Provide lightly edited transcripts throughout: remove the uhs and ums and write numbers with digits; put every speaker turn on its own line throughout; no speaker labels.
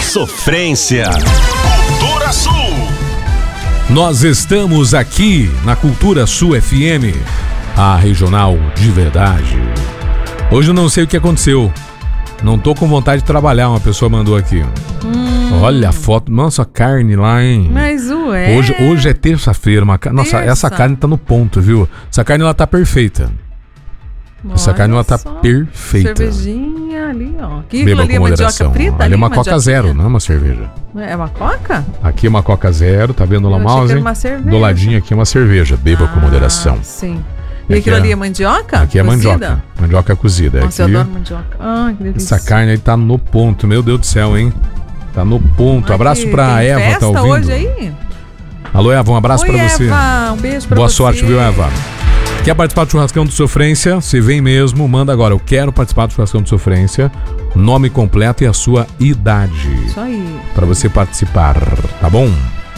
sofrência. Cultura Sul.
Nós estamos aqui na Cultura Sul FM, a regional de verdade. Hoje eu não sei o que aconteceu. Não tô com vontade de trabalhar, uma pessoa mandou aqui. Olha a foto, nossa, a carne lá, hein?
Mas
Hoje é terça-feira, nossa, essa carne tá no ponto, viu? Essa carne ela tá perfeita. Essa carne ela tá perfeita.
Cervejinha ali, ó. Que
Beba
ali
com moderação.
frita,
ali é uma Coca Zero, não é uma cerveja.
É uma Coca?
Aqui é uma Coca Zero, tá vendo lá, mouse? Do ladinho aqui é uma cerveja. Beba com moderação.
Sim. E aquilo ali é mandioca?
Aqui é
cozida?
mandioca. Mandioca cozida.
Nossa,
aqui,
eu adoro mandioca. Ai, que delícia.
Essa carne aí tá no ponto, meu Deus do céu, hein? Tá no ponto. Abraço pra Eva,
festa
tá ouvindo?
Hoje aí?
Alô, Eva, um abraço pra você.
Eva, um beijo pra
Boa
você.
sorte, viu, Eva? Quer participar do Churrascão do Sofrência? Se vem mesmo, manda agora. Eu quero participar do Churrascão do Sofrência. Nome completo e a sua idade.
Isso aí.
Pra você participar, tá bom?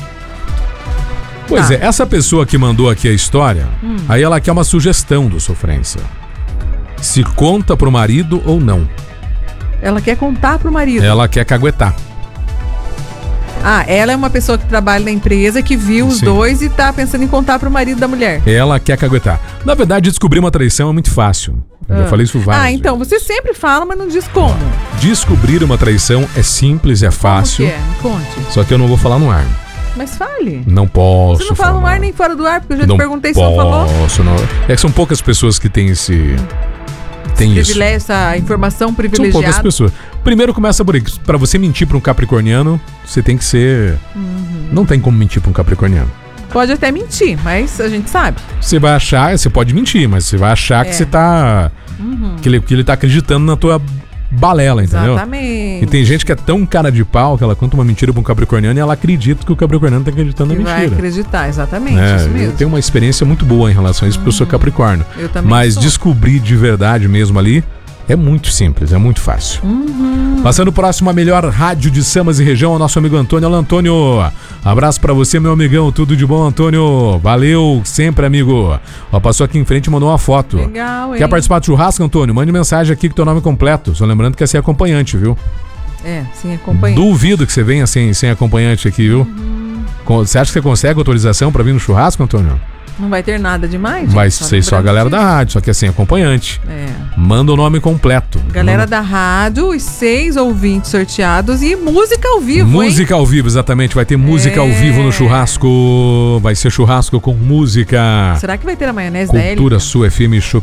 Pois é, essa pessoa que mandou aqui a história, aí ela quer uma sugestão do Sofrência. Se conta pro marido ou não.
Ela quer contar pro marido.
Ela quer caguetar.
Ela é uma pessoa que trabalha na empresa, que viu os dois e tá pensando em contar pro marido da mulher.
Ela quer caguetar. Na verdade, descobrir uma traição é muito fácil. Eu já falei isso várias vezes.
Então, você sempre fala, mas não diz como.
Descobrir uma traição é simples, é fácil.
Como que é? Me conte.
Só que eu não vou falar no ar.
Mas fale.
Não posso.
Você não fala no ar nem fora do ar, porque eu já te perguntei se
não
não falou.
Não. É que são poucas pessoas que têm esse... Tem isso.
Essa informação privilegiada.
São poucas pessoas. Primeiro começa por aí. Pra você mentir pra um capricorniano, você tem que ser... Não tem como mentir pra um capricorniano.
Pode até mentir, mas a gente sabe.
Você vai achar... Você pode mentir, mas você vai achar que você tá... Que ele tá acreditando na tua balela, entendeu?
Exatamente.
E tem gente que é tão cara de pau que ela conta uma mentira pra um capricorniano e ela acredita que o capricorniano tá acreditando na mentira.
Vai acreditar, exatamente. Isso mesmo.
Eu tenho uma experiência muito boa em relação a isso, porque eu sou capricórnio.
Eu também
Mas
sou.
descobrir de verdade mesmo ali é muito simples, é muito fácil. Passando próximo a melhor rádio de Samas e região, o nosso amigo Antônio. Alô, Antônio. Abraço pra você, meu amigão. Tudo de bom, Antônio. Valeu sempre, amigo. Ó, passou aqui em frente e mandou uma foto.
Legal, hein?
Quer participar do churrasco, Antônio? Mande mensagem aqui com teu nome completo. Só lembrando que é sem acompanhante, viu?
Sem acompanhante.
Duvido que você venha sem acompanhante aqui, viu? Você acha que você consegue autorização pra vir no churrasco, Antônio?
Não vai ter nada demais?
Vai ser só a galera da rádio, só que é sem acompanhante. Manda o nome completo.
Galera da rádio, os 6 ouvintes sorteados e música ao vivo,
Música ao vivo, exatamente. Vai ter música ao vivo no churrasco. Vai ser churrasco com música.
Será que vai ter a maionese da Érica?
Cultura Sul FM Show.